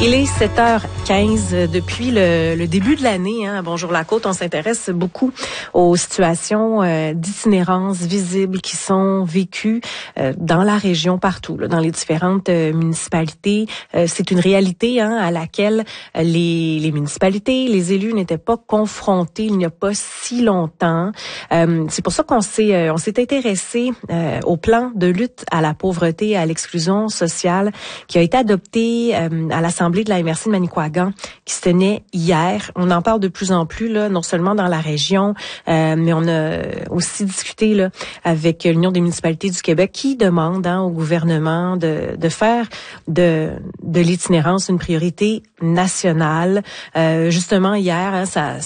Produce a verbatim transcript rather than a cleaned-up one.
Il est sept heures quinze depuis le, le début de l'année. Hein, Bonjour la Côte, on s'intéresse beaucoup aux situations euh, d'itinérance visibles qui sont vécues euh, dans la région partout, là, dans les différentes euh, municipalités. Euh, c'est une réalité hein, à laquelle les, les municipalités, les élus n'étaient pas confrontés il n'y a pas si longtemps. Euh, c'est pour ça qu'on s'est euh, on s'est intéressé euh, au plan de lutte à la pauvreté et à l'exclusion sociale qui a été adopté euh, à l'Assemblée de la M R C de Manicouagan qui se tenait hier. On en parle de plus en plus, là, non seulement dans la région, euh, mais on a aussi discuté là, avec l'Union des municipalités du Québec qui demande hein, au gouvernement de, de faire de, de l'itinérance une priorité nationale. Euh, justement, hier, hein, ça,